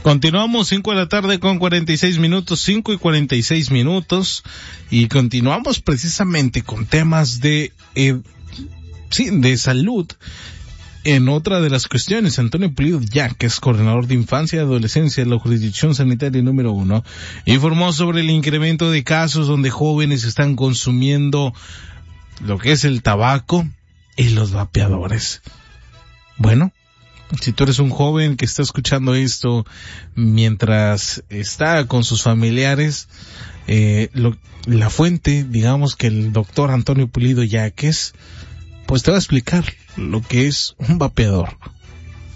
Continuamos 5 de la tarde con 46 minutos, 5:46, y continuamos precisamente con temas de salud. En otra de las cuestiones, Antonio Pulido Yaques, coordinador de infancia y adolescencia de la jurisdicción sanitaria número 1, informó sobre el incremento de casos donde jóvenes están consumiendo lo que es el tabaco y los vapeadores. Bueno, si tú eres un joven que está escuchando esto mientras está con sus familiares, la fuente, digamos que el doctor Antonio Pulido Yaques, pues te va a explicar lo que es un vapeador.